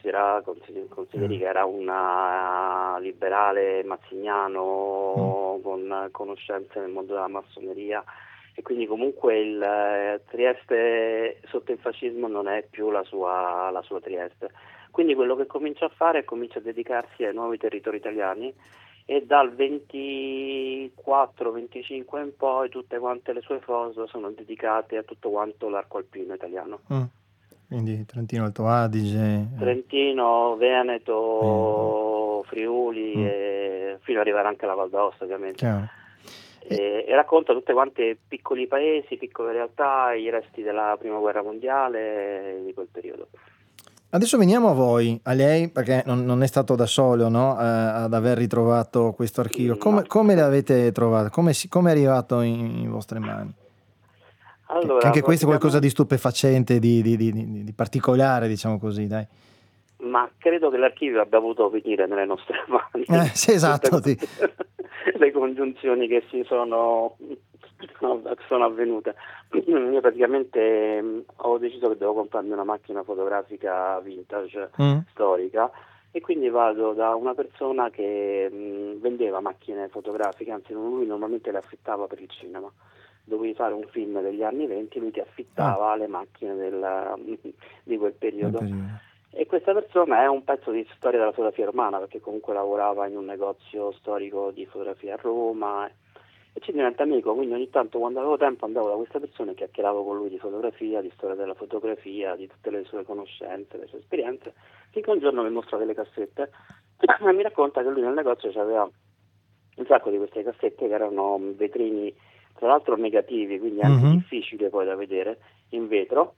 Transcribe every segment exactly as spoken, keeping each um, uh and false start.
considera, consideri, consideri che era un liberale mazziniano mm. con conoscenze nel mondo della massoneria, e quindi comunque il eh, Trieste sotto il fascismo non è più la sua, la sua Trieste. Quindi quello che comincia a fare è comincia a dedicarsi ai nuovi territori italiani, e dal ventiquattro venticinque in poi tutte quante le sue foto sono dedicate a tutto quanto l'arco alpino italiano. Mm. Quindi Trentino, Alto Adige, Trentino, Veneto, eh. Friuli, mm. e fino ad arrivare anche alla Val d'Aosta, ovviamente. Chiaro. E, e racconta tutte quante piccoli paesi, piccole realtà, i resti della prima guerra mondiale, di quel periodo. Adesso veniamo a voi, a lei, perché non, non è stato da solo, no, eh, ad aver ritrovato questo archivio. Come, no. come l'avete trovato? Come, si, come è arrivato in, in vostre mani? Allora, che anche questo è qualcosa praticamente... di stupefacente, di, di, di, di, di particolare, diciamo così, dai. Ma credo che l'archivio abbia avuto venire nelle nostre mani. Eh, sì, esatto. Sì. Le congiunzioni che si sono, sono avvenute. Io praticamente mh, ho deciso che devo comprarmi una macchina fotografica vintage, mm. storica, e quindi vado da una persona che mh, vendeva macchine fotografiche, anzi lui normalmente le affittava per il cinema. Dovevi fare un film degli anni venti, lui ti affittava ah. le macchine del, di quel periodo. periodo. E questa persona è un pezzo di storia della fotografia romana, perché comunque lavorava in un negozio storico di fotografia a Roma, e ci diventa amico, quindi ogni tanto quando avevo tempo andavo da questa persona e chiacchieravo con lui di fotografia, di storia della fotografia, di tutte le sue conoscenze, le sue esperienze, finché un giorno mi mostra delle cassette e mi racconta che lui nel negozio aveva un sacco di queste cassette che erano vetrini, tra l'altro negativi, quindi anche mm-hmm. difficili poi da vedere, in vetro.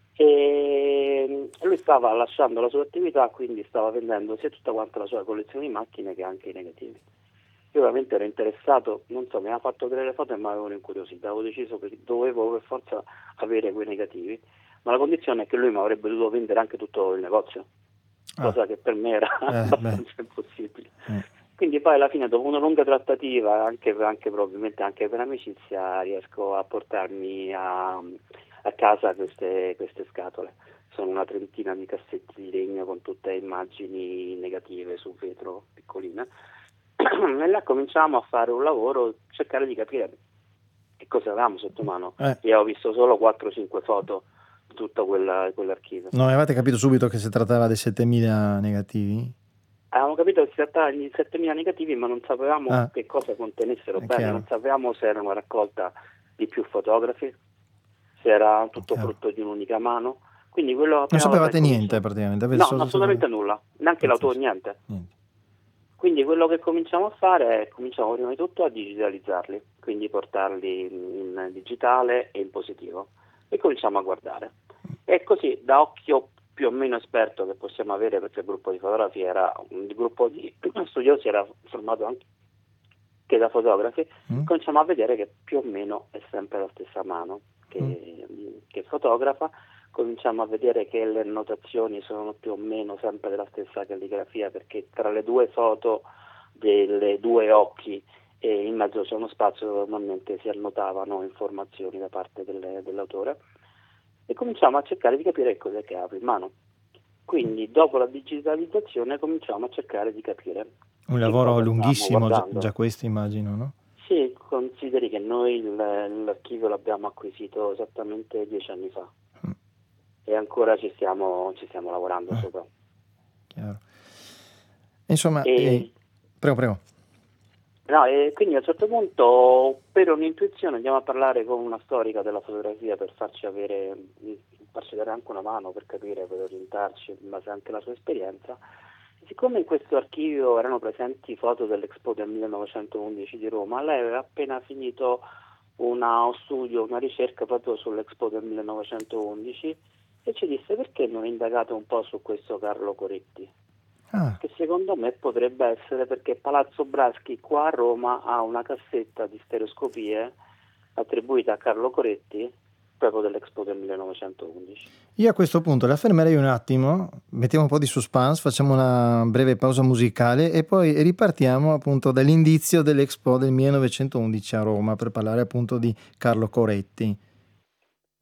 E lui stava lasciando la sua attività, quindi stava vendendo sia tutta quanta la sua collezione di macchine che anche i negativi. Io ovviamente ero interessato, non so, mi aveva fatto vedere le foto e mi avevano incuriosito, avevo deciso che dovevo per forza avere quei negativi, ma la condizione è che lui mi avrebbe dovuto vendere anche tutto il negozio, ah. cosa che per me era eh, abbastanza beh. impossibile. Eh. Quindi poi alla fine, dopo una lunga trattativa, anche, anche probabilmente anche per amicizia, riesco a portarmi a, a casa queste, queste scatole. Sono una trentina di cassette di legno con tutte immagini negative su vetro piccoline. E là cominciamo a fare un lavoro, cercare di capire che cosa avevamo sotto mano. Eh. E ho visto solo quattro cinque foto di tutto quella, quell'archivio. Non avevate capito subito che si trattava dei settemila negativi? Avevamo capito che si trattava di settemila negativi, ma non sapevamo ah. che cosa contenessero bene, chiaro. Non sapevamo se era una raccolta di più fotografi, se era tutto frutto di un'unica mano. Quindi quello non sapevate niente praticamente? No, assolutamente solo... nulla, neanche l'autore, niente. niente. Quindi quello che cominciamo a fare è cominciamo prima di tutto a digitalizzarli, quindi portarli in digitale e in positivo, e cominciamo a guardare. E così, da occhio più o meno esperto che possiamo avere, perché il gruppo di fotografi era un gruppo di studiosi, era formato anche da fotografi, mm. cominciamo a vedere che più o meno è sempre la stessa mano che, mm. che fotografa. Cominciamo a vedere che le annotazioni sono più o meno sempre della stessa calligrafia, perché tra le due foto delle due occhi e in mezzo c'è uno spazio dove normalmente si annotavano informazioni da parte delle, dell'autore, e cominciamo a cercare di capire cos'è che apre in mano. Quindi dopo la digitalizzazione cominciamo a cercare di capire. Un lavoro lunghissimo già, già questo, immagino, no? Sì, consideri che noi l'archivio l'abbiamo acquisito esattamente dieci anni fa. Mm. E ancora ci stiamo, ci stiamo lavorando eh. sopra. Chiaro. Insomma, e, eh, prego, prego. No, e quindi a un certo punto, per un'intuizione, andiamo a parlare con una storica della fotografia per farci avere, farci dare anche una mano per capire, per orientarci in base anche alla sua esperienza. E siccome in questo archivio erano presenti foto dell'Expo del millenovecentoundici di Roma, lei aveva appena finito una, un studio, una ricerca proprio sull'Expo del millenovecentoundici, e ci disse: perché non indagate un po' su questo Carlo Coretti? Ah. Che secondo me potrebbe essere perché Palazzo Braschi qua a Roma ha una cassetta di stereoscopie attribuita a Carlo Coretti proprio dell'Expo del millenovecentoundici. Io a questo punto la fermerei un attimo, mettiamo un po' di suspense, facciamo una breve pausa musicale e poi ripartiamo appunto dall'indizio dell'Expo del millenovecentoundici a Roma per parlare appunto di Carlo Coretti.